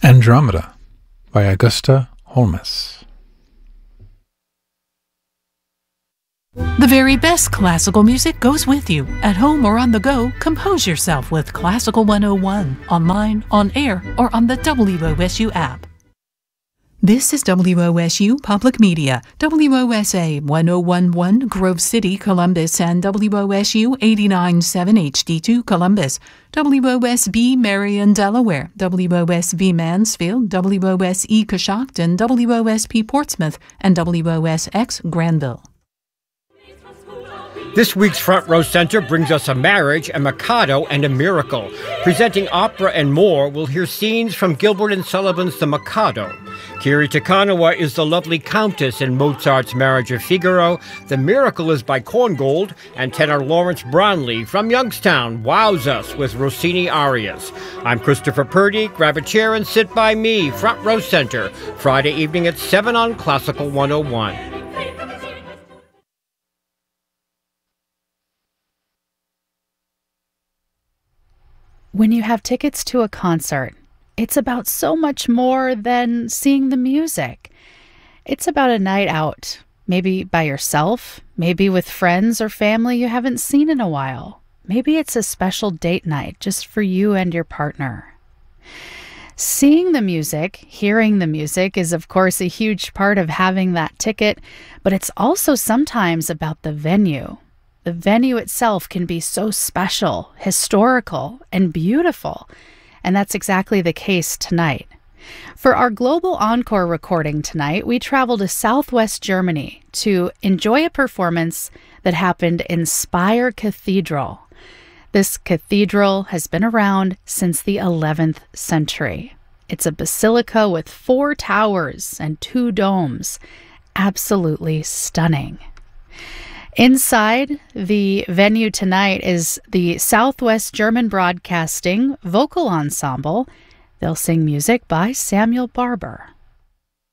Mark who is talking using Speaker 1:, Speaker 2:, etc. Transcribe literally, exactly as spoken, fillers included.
Speaker 1: Andromeda by Augusta Holmes.
Speaker 2: The very best classical music goes with you. At home or on the go, compose yourself with Classical one oh one, online, on air, or on the W O S U app. This is W O S U Public Media, W O S A one oh one point one Grove City, Columbus, and W O S U eighty-nine point seven H D two Columbus, W O S B Marion, Delaware, W O S B Mansfield, W O S E Coshocton, W O S P Portsmouth, and W O S X Granville.
Speaker 3: This week's Front Row Center brings us a marriage, a Mikado, and a miracle. Presenting opera and more, we'll hear scenes from Gilbert and Sullivan's The Mikado. Kiri Takanawa is the lovely countess in Mozart's Marriage of Figaro. The Miracle is by Korngold, and tenor Lawrence Brownlee from Youngstown wows us with Rossini arias. I'm Christopher Purdy. Grab a chair and sit by me. Front Row Center, Friday evening at seven on Classical one oh one.
Speaker 4: When you have tickets to a concert, it's about so much more than seeing the music. It's about a night out, maybe by yourself, maybe with friends or family you haven't seen in a while. Maybe it's a special date night just for you and your partner. Seeing the music, hearing the music is of course a huge part of having that ticket, but it's also sometimes about the venue. The venue itself can be so special, historical, and beautiful, and that's exactly the case tonight. For our Global Encore recording tonight, we travel to Southwest Germany to enjoy a performance that happened in Speyer Cathedral. This cathedral has been around since the eleventh century. It's a basilica with four towers and two domes. Absolutely stunning. Inside the venue tonight is the Southwest German Broadcasting Vocal Ensemble. They'll sing music by Samuel Barber.